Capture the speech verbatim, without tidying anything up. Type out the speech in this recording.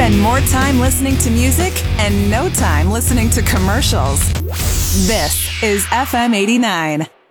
Spend more time listening to music and no time listening to commercials. This is F M eighty-nine.